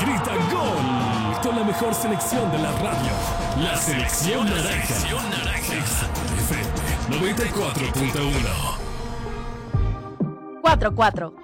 grita gol con la mejor selección de la radio. La selección naranja. FM 94.1. 4-4.